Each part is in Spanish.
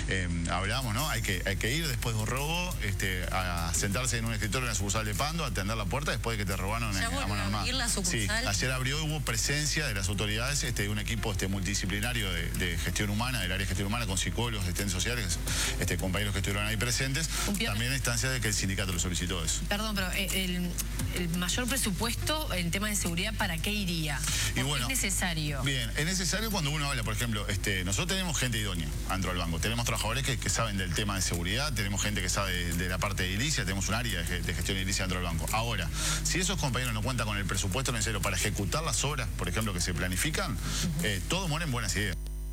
hablábamos, ¿no? Hay que ir después de un robo, a sentarse en un escritorio en la sucursal de Pando, a atender la puerta después de que te robaron a mano armada. Sí, ayer abrió, hubo presencia de las autoridades, de un equipo multidisciplinario de gestión humana, del área de gestión humana, con psicólogos, asistentes sociales, compañeros que estuvieron ahí presentes. También a instancia de que el sindicato lo solicitó eso. Perdón, pero el mayor presupuesto en tema de seguridad, ¿para qué iría? Y bueno, ¿es necesario? Bien, es necesario cuando uno habla, por ejemplo, nosotros tenemos gente idónea dentro del banco, tenemos trabajadores que saben del tema de seguridad, tenemos gente que sabe de la parte de edilicia, tenemos un área de gestión edilicia dentro del banco. Ahora, si esos compañeros no cuentan con el presupuesto necesario para ejecutar las obras, por ejemplo, que se planifican, todo muere en buenas ideas.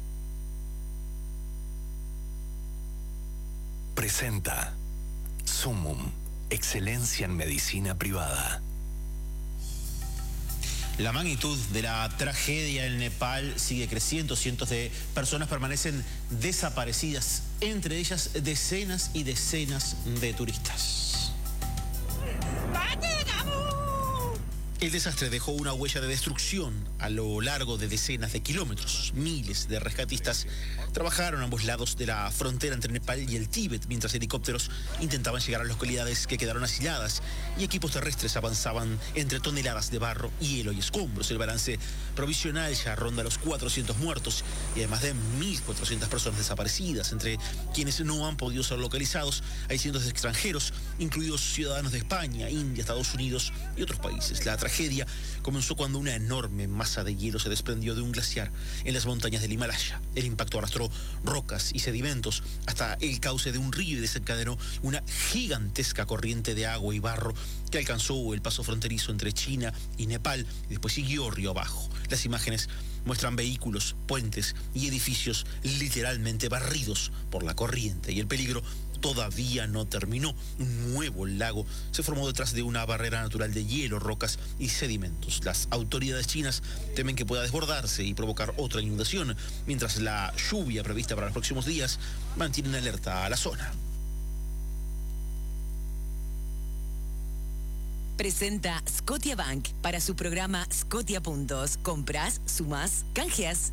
Presenta Sumum, excelencia en medicina privada. La magnitud de la tragedia en Nepal sigue creciendo. Cientos de personas permanecen desaparecidas, entre ellas decenas y decenas de turistas. El desastre dejó una huella de destrucción a lo largo de decenas de kilómetros. Miles de rescatistas trabajaron a ambos lados de la frontera entre Nepal y el Tíbet, mientras helicópteros intentaban llegar a localidades que quedaron asiladas y equipos terrestres avanzaban entre toneladas de barro, hielo y escombros. El balance provisional ya ronda los 400 muertos y además de 1.400 personas desaparecidas. Entre quienes no han podido ser localizados hay cientos de extranjeros, incluidos ciudadanos de España, India, Estados Unidos y otros países. La tragedia comenzó cuando una enorme masa de hielo se desprendió de un glaciar en las montañas del Himalaya. El impacto arrastró rocas y sedimentos hasta el cauce de un río y desencadenó una gigantesca corriente de agua y barro que alcanzó el paso fronterizo entre China y Nepal y después siguió río abajo. Las imágenes muestran vehículos, puentes y edificios literalmente barridos por la corriente, y el peligro todavía no terminó. Un nuevo lago se formó detrás de una barrera natural de hielo, rocas y sedimentos. Las autoridades chinas temen que pueda desbordarse y provocar otra inundación, mientras la lluvia prevista para los próximos días mantiene en alerta a la zona. Presenta Scotiabank para su programa Scotia Puntos. Compras, sumas, canjeas.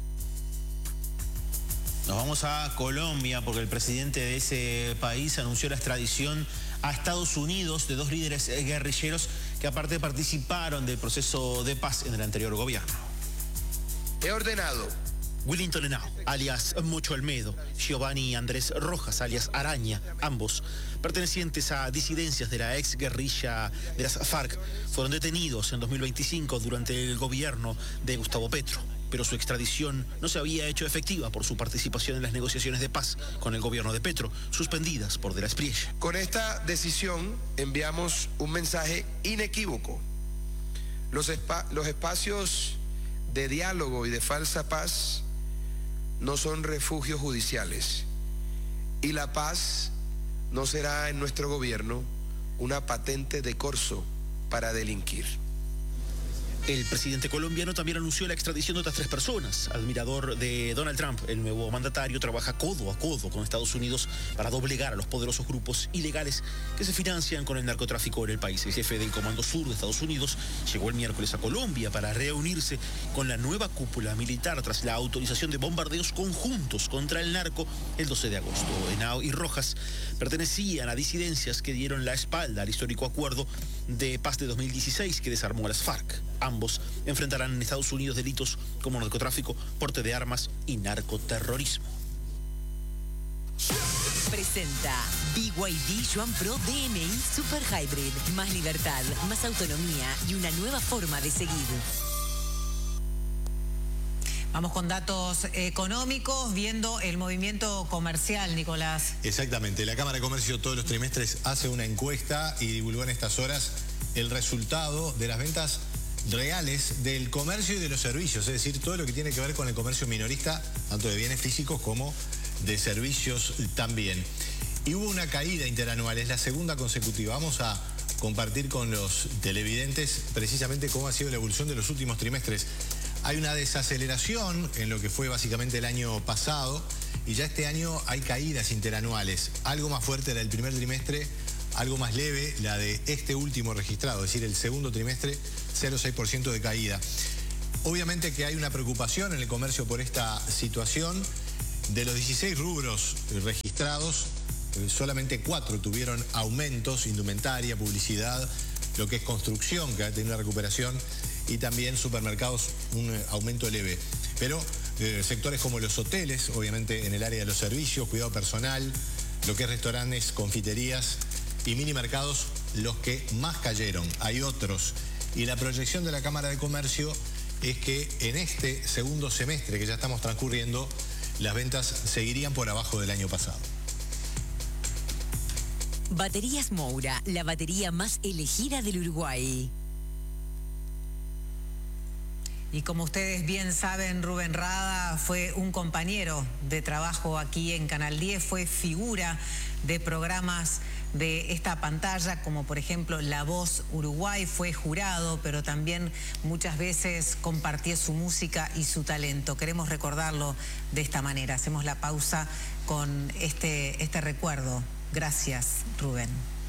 Nos vamos a Colombia porque el presidente de ese país anunció la extradición a Estados Unidos de dos líderes guerrilleros que aparte participaron del proceso de paz en el anterior gobierno. He ordenado Willington Henao, alias Mocho Almedo, Giovanni Andrés Rojas, alias Araña, ambos pertenecientes a disidencias de la ex guerrilla de las FARC, fueron detenidos en 2025 durante el gobierno de Gustavo Petro, pero su extradición no se había hecho efectiva por su participación en las negociaciones de paz con el gobierno de Petro, suspendidas por De la Espriella. Con esta decisión enviamos un mensaje inequívoco. Los espacios de diálogo y de falsa paz no son refugios judiciales, y la paz no será en nuestro gobierno una patente de corso para delinquir. El presidente colombiano también anunció la extradición de otras 3 personas. Admirador de Donald Trump, el nuevo mandatario trabaja codo a codo con Estados Unidos para doblegar a los poderosos grupos ilegales que se financian con el narcotráfico en el país. El jefe del Comando Sur de Estados Unidos llegó el miércoles a Colombia para reunirse con la nueva cúpula militar tras la autorización de bombardeos conjuntos contra el narco el 12 de agosto. Henao y Rojas pertenecían a disidencias que dieron la espalda al histórico acuerdo de paz de 2016 que desarmó a las FARC. Ambos enfrentarán en Estados Unidos delitos como narcotráfico, porte de armas y narcoterrorismo. Presenta BYD Yuan Pro DNI Super Hybrid. Más libertad, más autonomía y una nueva forma de seguir. Vamos con datos económicos, viendo el movimiento comercial, Nicolás. Exactamente. La Cámara de Comercio todos los trimestres hace una encuesta y divulgó en estas horas el resultado de las ventas reales del comercio y de los servicios, es decir, todo lo que tiene que ver con el comercio minorista, tanto de bienes físicos como de servicios también. Y hubo una caída interanual, es la segunda consecutiva. Vamos a compartir con los televidentes precisamente cómo ha sido la evolución de los últimos trimestres. Hay una desaceleración en lo que fue básicamente el año pasado y ya este año hay caídas interanuales. Algo más fuerte era el primer trimestre, algo más leve la de este último registrado, es decir, el segundo trimestre, 0,6% de caída. Obviamente que hay una preocupación en el comercio por esta situación De los 16 rubros registrados, solamente 4 tuvieron aumentos: indumentaria, publicidad, lo que es construcción, que ha tenido una recuperación, y también supermercados, un aumento leve. Pero sectores como los hoteles, obviamente en el área de los servicios, cuidado personal, lo que es restaurantes, confiterías y mini mercados, los que más cayeron. Hay otros. Y la proyección de la Cámara de Comercio es que en este segundo semestre que ya estamos transcurriendo, las ventas seguirían por abajo del año pasado. Baterías Moura, la batería más elegida del Uruguay. Y como ustedes bien saben, Rubén Rada fue un compañero de trabajo aquí en Canal 10, fue figura de programas de esta pantalla, como por ejemplo La Voz Uruguay, fue jurado, pero también muchas veces compartió su música y su talento. Queremos recordarlo de esta manera. Hacemos la pausa con este recuerdo. Gracias, Rubén.